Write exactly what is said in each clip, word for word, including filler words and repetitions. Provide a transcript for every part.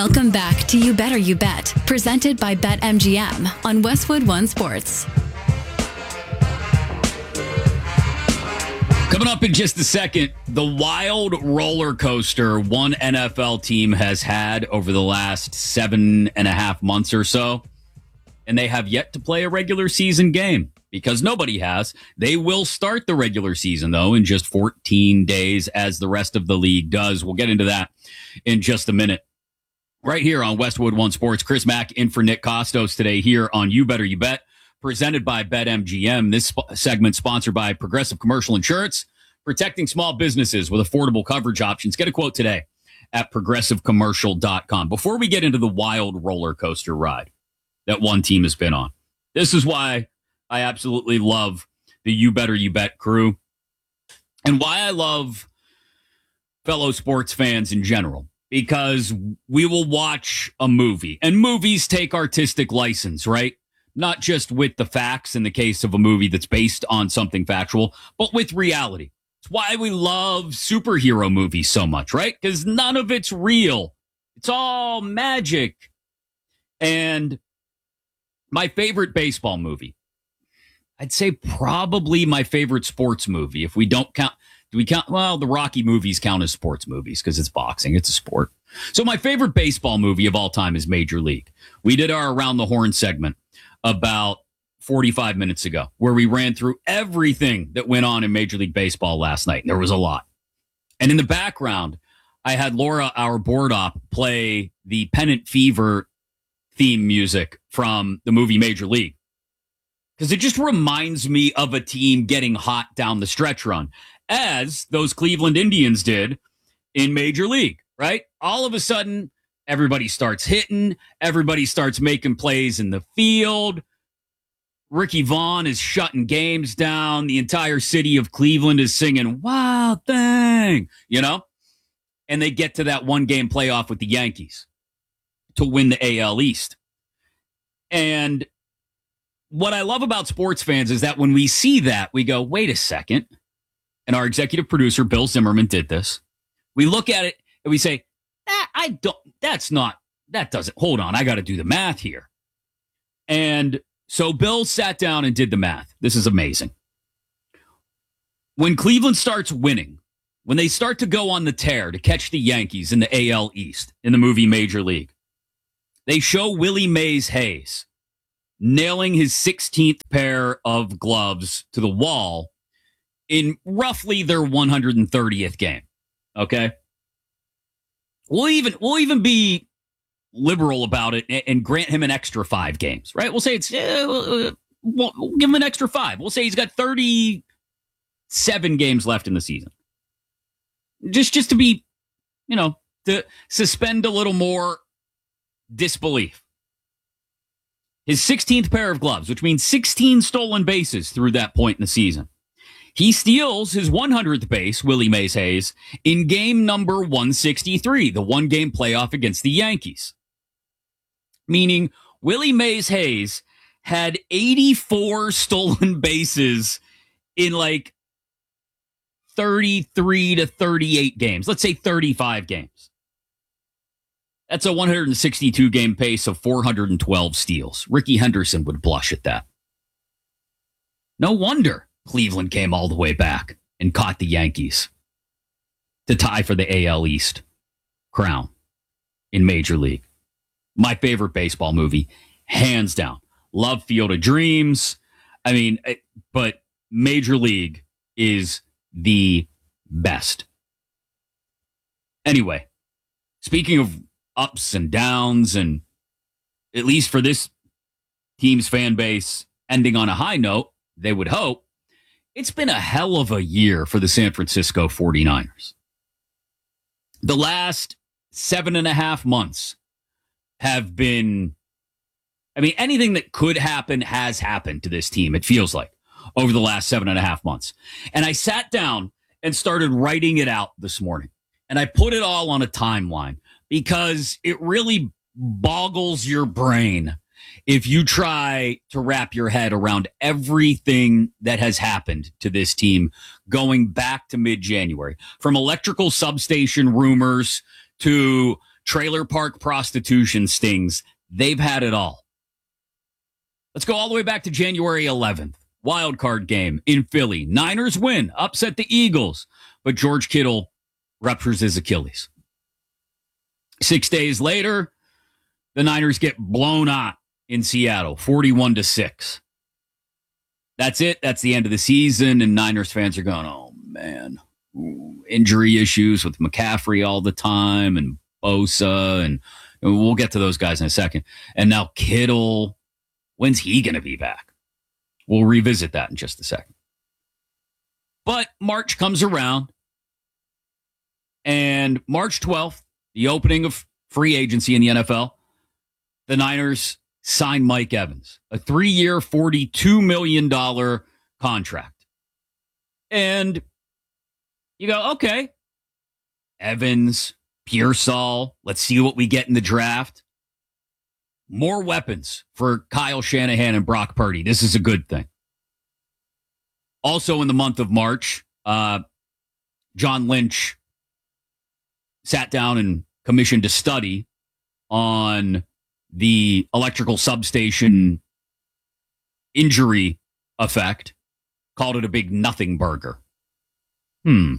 Welcome back to You Better You Bet, presented by BetMGM on Westwood One Sports. Coming up in just a second, the wild roller coaster one N F L team has had over the last seven and a half months or so, and they have yet to play a regular season game because nobody has. They will start the regular season, though, in just fourteen days, as the rest of the league does. We'll get into that in just a minute. Right here on Westwood One Sports, Chris Mack in for Nick Costos today here on You Better You Bet, presented by BetMGM. This sp- segment sponsored by Progressive Commercial Insurance, protecting small businesses with affordable coverage options. Get a quote today at progressive commercial dot com. Before we get into the wild roller coaster ride that one team has been on, this is why I absolutely love the You Better You Bet crew and why I love fellow sports fans in general. Because we will watch a movie, and movies take artistic license, right? Not just with the facts in the case of a movie that's based on something factual, but with reality. It's why we love superhero movies so much, right? Because none of it's real. It's all magic. And my favorite baseball movie, I'd say probably my favorite sports movie, if we don't count... Do we count? Well, the Rocky movies count as sports movies because it's boxing. It's a sport. So my favorite baseball movie of all time is Major League. We did our Around the Horn segment about forty-five minutes ago where we ran through everything that went on in Major League Baseball last night. And there was a lot. And in the background, I had Laura, our board op, play the Pennant Fever theme music from the movie Major League. Because it just reminds me of a team getting hot down the stretch run, as those Cleveland Indians did in Major League, right? All of a sudden, everybody starts hitting. Everybody starts making plays in the field. Ricky Vaughn is shutting games down. The entire city of Cleveland is singing, "Wild Thing," you know? And they get to that one-game playoff with the Yankees to win the A L East. And what I love about sports fans is that when we see that, we go, wait a second. And our executive producer, Bill Zimmerman, did this. We look at it and we say, ah, I don't, that's not, that doesn't, hold on, I got to do the math here. And so Bill sat down and did the math. This is amazing. When Cleveland starts winning, when they start to go on the tear to catch the Yankees in the A L East in the movie Major League, they show Willie Mays Hayes nailing his sixteenth pair of gloves to the wall in roughly their one hundred thirtieth game. Okay. We'll even, we'll even be liberal about it and, and grant him an extra five games, right? We'll say it's, uh, we'll, we'll give him an extra five. We'll say he's got thirty-seven games left in the season. Just, just to be, you know, to suspend a little more disbelief. His sixteenth pair of gloves, which means sixteen stolen bases through that point in the season. He steals his one hundredth base, Willie Mays Hayes, in game number one sixty-three, the one-game playoff against the Yankees. Meaning, Willie Mays Hayes had eighty-four stolen bases in like thirty-three to thirty-eight games. Let's say thirty-five games. That's a one hundred sixty-two game pace of four hundred twelve steals. Ricky Henderson would blush at that. No wonder Cleveland came all the way back and caught the Yankees to tie for the A L East crown in Major League. My favorite baseball movie, hands down. Love Field of Dreams. I mean, but Major League is the best. Anyway, speaking of ups and downs, and at least for this team's fan base ending on a high note, they would hope, it's been a hell of a year for the San Francisco forty-niners. The last seven and a half months have been, I mean, anything that could happen has happened to this team, it feels like, over the last seven and a half months. And I sat down and started writing it out this morning. And I put it all on a timeline because it really boggles your brain if you try to wrap your head around everything that has happened to this team going back to mid-January, from electrical substation rumors to trailer park prostitution stings. They've had it all. Let's go all the way back to January eleventh. Wild card game in Philly. Niners win, upset the Eagles, but George Kittle ruptures his Achilles. Six days later, the Niners get blown out in Seattle, forty-one to six. That's it. That's the end of the season, and Niners fans are going, oh, man. Ooh, injury issues with McCaffrey all the time and Bosa, and, and we'll get to those guys in a second. And now Kittle, when's he going to be back? We'll revisit that in just a second. But March comes around, and March twelfth, the opening of free agency in the N F L, the Niners sign Mike Evans, a three-year, forty-two million dollars contract. And you go, okay, Evans, Pearsall, let's see what we get in the draft. More weapons for Kyle Shanahan and Brock Purdy. This is a good thing. Also in the month of March, uh, John Lynch sat down and commissioned a study on the electrical substation injury effect, called it a big nothing burger. Hmm.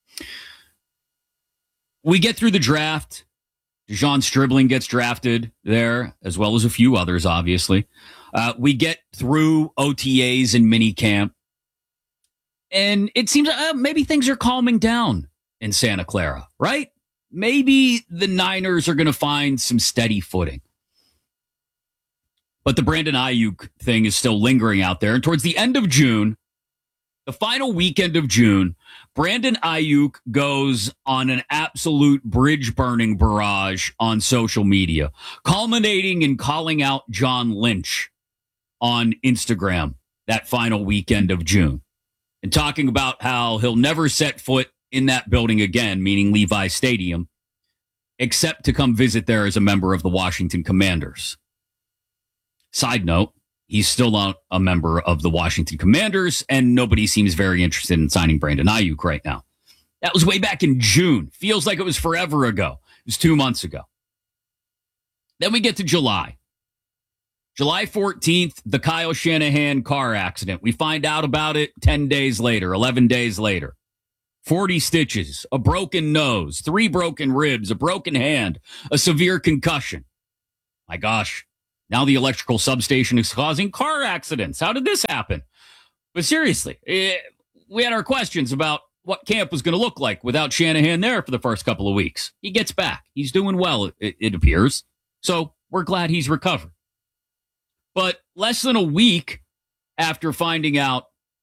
We get through the draft. Dejon Stribling gets drafted there, as well as a few others, obviously. Uh, we get through O T As and minicamp, and it seems uh, maybe things are calming down in Santa Clara, right? Maybe the Niners are going to find some steady footing. But the Brandon Ayuk thing is still lingering out there. And towards the end of June, the final weekend of June, Brandon Ayuk goes on an absolute bridge-burning barrage on social media, culminating in calling out John Lynch on Instagram that final weekend of June and talking about how he'll never set foot in that building again, meaning Levi Stadium, except to come visit there as a member of the Washington Commanders. Side note, he's still not a member of the Washington Commanders, and nobody seems very interested in signing Brandon Ayuk right now. That was way back in June. Feels like it was forever ago. It was two months ago. Then we get to July. July fourteenth, the Kyle Shanahan car accident. We find out about it ten days later, eleven days later. forty stitches, a broken nose, three broken ribs, a broken hand, a severe concussion. My gosh. Now the electrical substation is causing car accidents. How did this happen? But seriously, it, we had our questions about what camp was going to look like without Shanahan there for the first couple of weeks. He gets back. He's doing well, it, it appears. So we're glad he's recovered. But less than a week after finding out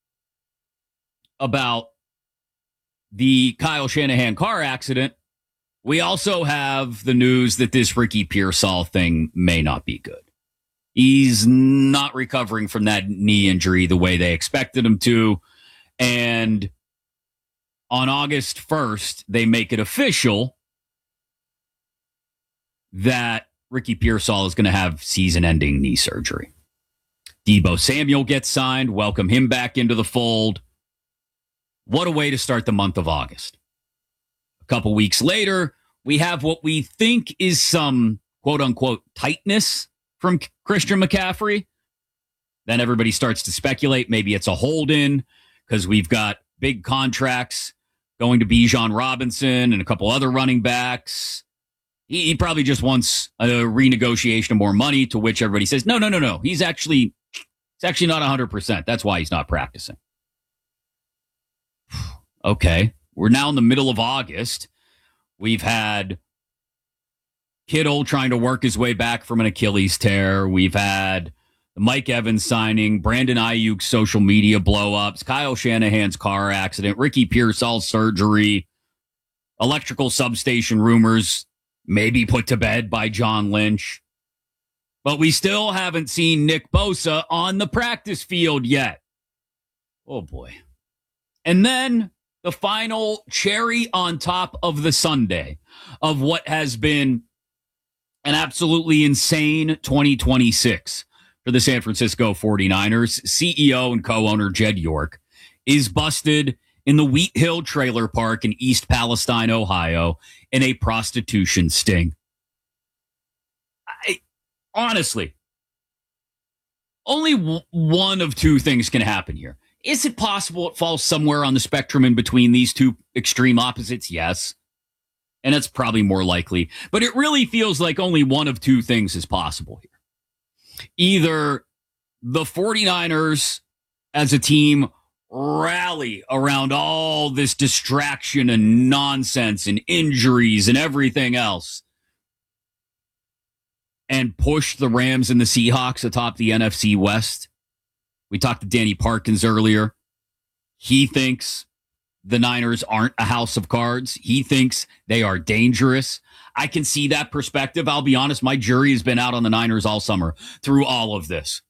about the Kyle Shanahan car accident, we also have the news that this Ricky Pearsall thing may not be good. He's not recovering from that knee injury the way they expected him to. And on August first, they make it official that Ricky Pearsall is going to have season-ending knee surgery. Deebo Samuel gets signed. Welcome him back into the fold. What a way to start the month of August. A couple weeks later, we have what we think is some quote-unquote tightness from Christian McCaffrey. Then everybody starts to speculate maybe it's a hold-in because we've got big contracts going to Bijan Robinson and a couple other running backs. He, he probably just wants a renegotiation of more money, to which everybody says, no, no, no, no. He's actually, it's actually not one hundred percent. That's why he's not practicing. Okay, we're now in the middle of August. We've had Kittle trying to work his way back from an Achilles tear. We've had the Mike Evans signing, Brandon Ayuk's social media blow-ups, Kyle Shanahan's car accident, Ricky Pearsall's surgery, electrical substation rumors maybe put to bed by John Lynch. But we still haven't seen Nick Bosa on the practice field yet. Oh, boy. And then the final cherry on top of the sundae of what has been an absolutely insane twenty twenty-six for the San Francisco forty-niners. C E O and co-owner Jed York is busted in the Wheat Hill Trailer Park in East Palestine, Ohio, in a prostitution sting. honestly, only w- one of two things can happen here. Is it possible it falls somewhere on the spectrum in between these two extreme opposites? Yes. And that's probably more likely. But it really feels like only one of two things is possible here. Either the 49ers as a team rally around all this distraction and nonsense and injuries and everything else and push the Rams and the Seahawks atop the N F C West. We talked to Danny Parkins earlier. He thinks the Niners aren't a house of cards. He thinks they are dangerous. I can see that perspective. I'll be honest, my jury has been out on the Niners all summer through all of this.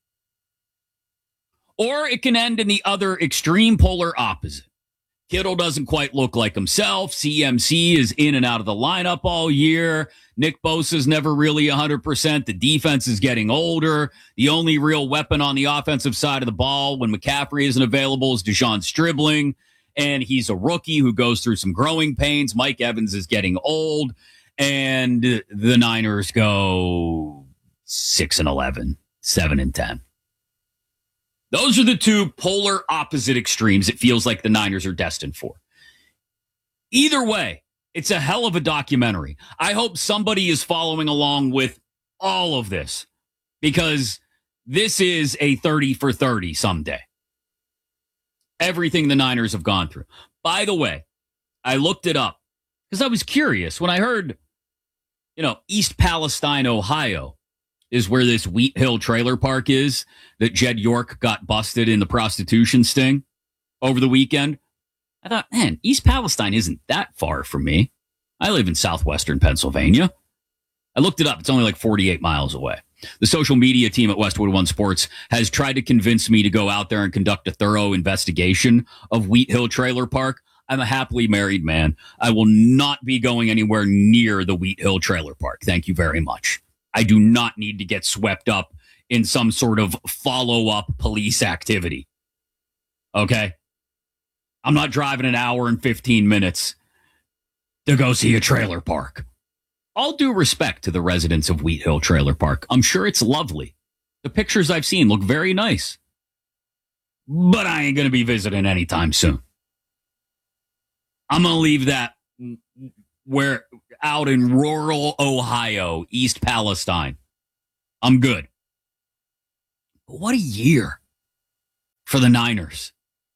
Or it can end in the other extreme polar opposite. Kittle doesn't quite look like himself. C M C is in and out of the lineup all year. Nick Bosa's never really one hundred percent. The defense is getting older. The only real weapon on the offensive side of the ball when McCaffrey isn't available is Deshaun Stribling, and he's a rookie who goes through some growing pains. Mike Evans is getting old, and the Niners go six and eleven, seven and ten. Those are the two polar opposite extremes it feels like the Niners are destined for. Either way, it's a hell of a documentary. I hope somebody is following along with all of this because this is a thirty for thirty someday. Everything the Niners have gone through. By the way, I looked it up because I was curious when I heard, you know, East Palestine, Ohio is where this Wheat Hill trailer park is that Jed York got busted in the prostitution sting over the weekend. I thought, man, East Palestine isn't that far from me. I live in southwestern Pennsylvania. I looked it up. It's only like forty-eight miles away. The social media team at Westwood One Sports has tried to convince me to go out there and conduct a thorough investigation of Wheat Hill Trailer Park. I'm a happily married man. I will not be going anywhere near the Wheat Hill Trailer Park. Thank you very much. I do not need to get swept up in some sort of follow-up police activity. Okay? I'm not driving an hour and fifteen minutes to go see a trailer park. All due respect to the residents of Wheat Hill Trailer Park. I'm sure it's lovely. The pictures I've seen look very nice. But I ain't going to be visiting anytime soon. I'm going to leave that where out in rural Ohio, East Palestine. I'm good. But what a year for the Niners.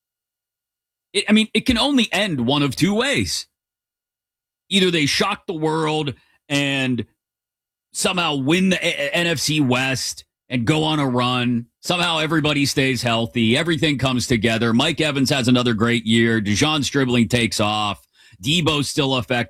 It, I mean, it can only end one of two ways. Either they shock the world and somehow win the a- N F C West and go on a run. Somehow everybody stays healthy. Everything comes together. Mike Evans has another great year. Deshaun Stribling takes off. Debo's still effective.